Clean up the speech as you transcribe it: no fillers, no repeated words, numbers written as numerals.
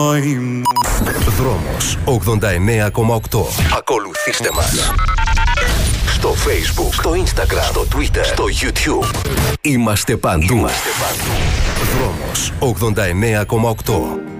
Δρόμος 89,8. Ακολουθήστε μας στο Facebook, στο Instagram, στο Twitter, στο YouTube. Είμαστε παντού. Δρόμος 89,8.